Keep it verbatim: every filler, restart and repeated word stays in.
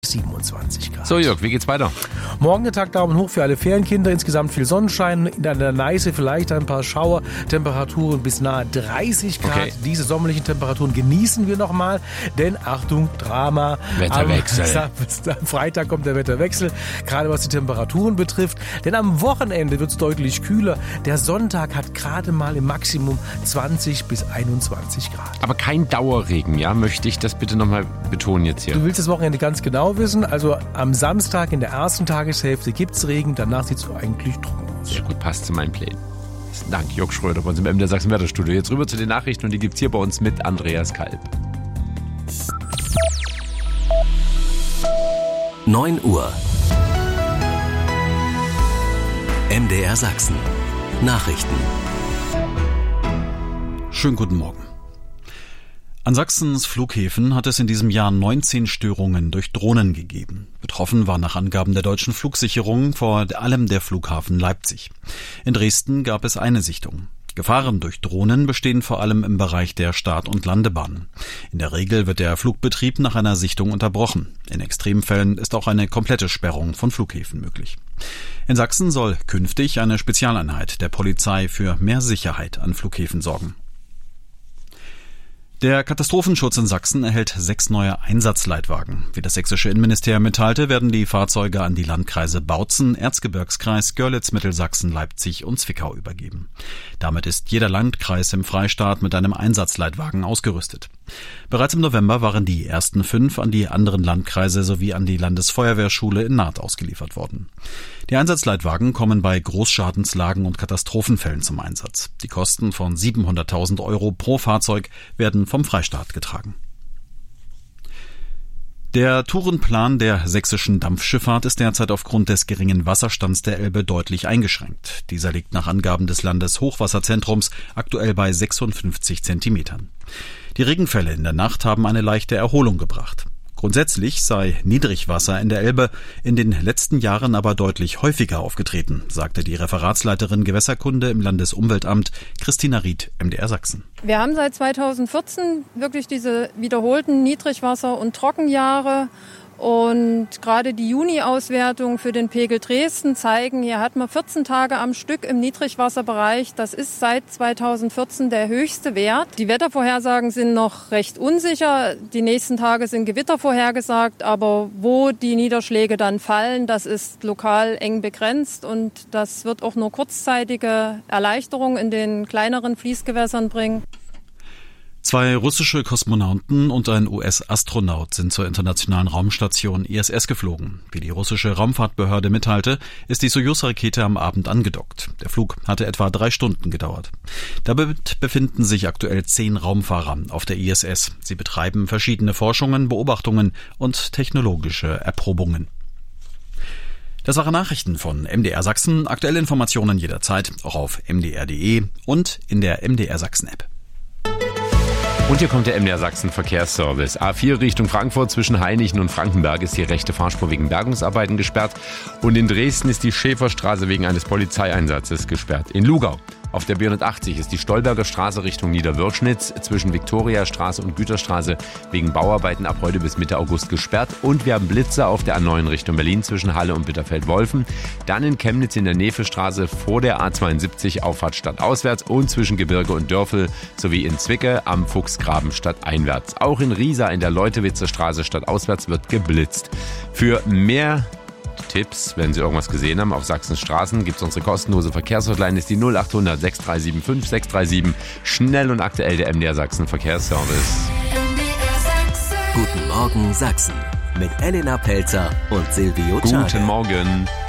siebenundzwanzig Grad. So Jörg, wie geht's weiter? Morgen der Tag Daumen hoch für alle Ferienkinder. Insgesamt viel Sonnenschein, in der Neiße vielleicht ein paar Schauer, Temperaturen bis nahe dreißig Grad. Okay. Diese sommerlichen Temperaturen genießen wir nochmal, denn Achtung, Drama. Wetterwechsel. Am, am Freitag kommt der Wetterwechsel, gerade was die Temperaturen betrifft. Denn am Wochenende wird es deutlich kühler. Der Sonntag hat gerade mal im Maximum zwanzig bis einundzwanzig Grad. Aber kein Dauerregen, ja? Möchte ich das bitte nochmal betonen jetzt hier. Du willst das Wochenende ganz genau wissen. Also am Samstag in der ersten Tageshälfte gibt es Regen, danach sieht es eigentlich trocken aus. Sehr gut, passt zu meinen Plänen. Dank, Jörg Schröder bei uns im M D R Sachsen Wetterstudio. Jetzt rüber zu den Nachrichten und die gibt's hier bei uns mit Andreas Kalb. neun Uhr. M D R Sachsen. Nachrichten. Schönen guten Morgen. An Sachsens Flughäfen hat es in diesem Jahr neunzehn Störungen durch Drohnen gegeben. Betroffen war nach Angaben der deutschen Flugsicherung vor allem der Flughafen Leipzig. In Dresden gab es eine Sichtung. Gefahren durch Drohnen bestehen vor allem im Bereich der Start- und Landebahnen. In der Regel wird der Flugbetrieb nach einer Sichtung unterbrochen. In Extremfällen ist auch eine komplette Sperrung von Flughäfen möglich. In Sachsen soll künftig eine Spezialeinheit der Polizei für mehr Sicherheit an Flughäfen sorgen. Der Katastrophenschutz in Sachsen erhält sechs neue Einsatzleitwagen. Wie das sächsische Innenministerium mitteilte, werden die Fahrzeuge an die Landkreise Bautzen, Erzgebirgskreis, Görlitz, Mittelsachsen, Leipzig und Zwickau übergeben. Damit ist jeder Landkreis im Freistaat mit einem Einsatzleitwagen ausgerüstet. Bereits im November waren die ersten fünf an die anderen Landkreise sowie an die Landesfeuerwehrschule in Naht ausgeliefert worden. Die Einsatzleitwagen kommen bei Großschadenslagen und Katastrophenfällen zum Einsatz. Die Kosten von siebenhunderttausend Euro pro Fahrzeug werden vom Freistaat getragen. Der Tourenplan der sächsischen Dampfschifffahrt ist derzeit aufgrund des geringen Wasserstands der Elbe deutlich eingeschränkt. Dieser liegt nach Angaben des Landeshochwasserzentrums aktuell bei sechsundfünfzig Zentimetern. Die Regenfälle in der Nacht haben eine leichte Erholung gebracht. Grundsätzlich sei Niedrigwasser in der Elbe in den letzten Jahren aber deutlich häufiger aufgetreten, sagte die Referatsleiterin Gewässerkunde im Landesumweltamt Christina Ried, M D R Sachsen. Wir haben seit zweitausendvierzehn wirklich diese wiederholten Niedrigwasser- und Trockenjahre. Und gerade die Juni-Auswertungen für den Pegel Dresden zeigen, hier hat man vierzehn Tage am Stück im Niedrigwasserbereich. Das ist seit zweitausendvierzehn der höchste Wert. Die Wettervorhersagen sind noch recht unsicher. Die nächsten Tage sind Gewitter vorhergesagt, aber wo die Niederschläge dann fallen, das ist lokal eng begrenzt und das wird auch nur kurzzeitige Erleichterung in den kleineren Fließgewässern bringen. Zwei russische Kosmonauten und ein U S-Astronaut sind zur internationalen Raumstation I S S geflogen. Wie die russische Raumfahrtbehörde mitteilte, ist die Sojus-Rakete am Abend angedockt. Der Flug hatte etwa drei Stunden gedauert. Dabei befinden sich aktuell zehn Raumfahrer auf der I S S. Sie betreiben verschiedene Forschungen, Beobachtungen und technologische Erprobungen. Das waren Nachrichten von M D R Sachsen. Aktuelle Informationen jederzeit auch auf m d r punkt d e und in der M D R Sachsen App. Und hier kommt der M D R Sachsen Verkehrsservice. A vier Richtung Frankfurt zwischen Hainichen und Frankenberg ist die rechte Fahrspur wegen Bergungsarbeiten gesperrt. Und in Dresden ist die Schäferstraße wegen eines Polizeieinsatzes gesperrt. In Lugau auf der B hundertachtzig ist die Stolberger Straße Richtung Niederwürschnitz zwischen Viktoriastraße und Güterstraße wegen Bauarbeiten ab heute bis Mitte August gesperrt. Und wir haben Blitzer auf der A neun Richtung Berlin zwischen Halle und Bitterfeld-Wolfen. Dann in Chemnitz in der Nefelstraße vor der A zweiundsiebzig Auffahrt stadtauswärts und zwischen Gebirge und Dörfel sowie in Zwickau am Fuchsgraben stadteinwärts. Auch in Riesa in der Leutewitzer Straße stadtauswärts wird geblitzt. Für mehr Tipps, wenn Sie irgendwas gesehen haben auf Sachsens Straßen, gibt es unsere kostenlose Verkehrshotline, ist die null acht hundert sechs drei sieben fünf sechs drei sieben. Schnell und aktuell der M D R Sachsen Verkehrsservice. Guten Morgen Sachsen mit Elena Pelzer und Silvio Czade. Guten Morgen.